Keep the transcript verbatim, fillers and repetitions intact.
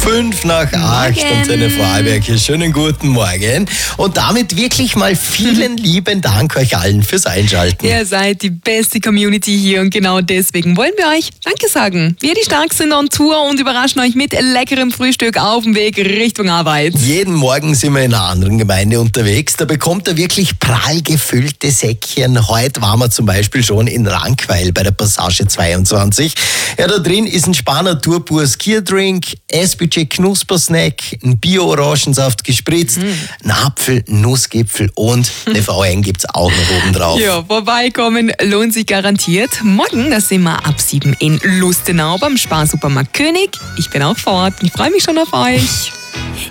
Fünf nach acht und seine Vorarlberger. Schönen guten Morgen. Und damit wirklich mal vielen lieben Dank euch allen fürs Einschalten. Ihr seid die beste Community hier und genau deswegen wollen wir euch Danke sagen. Wir, die Stark sind on Tour und überraschen euch mit leckerem Frühstück auf dem Weg Richtung Arbeit. Jeden Morgen sind wir in einer anderen Gemeinde unterwegs. Da bekommt er wirklich prall gefüllte Säckchen. Heute waren wir zum Beispiel schon in Rankweil bei der Passage zweiundzwanzig. Ja, da drin ist ein Spa-Natur pur Skierdrink, S-Budget Knuspersnack, ein Bio-Orangensaft gespritzt, mm. ein Apfel, Nussgipfel und eine V N gibt's auch noch oben drauf. Ja, vorbeikommen lohnt sich garantiert. Morgen, da sind wir ab sieben in Lustenau beim Sparsupermarkt König. Ich bin auch vor Ort. Ich freue mich schon auf euch.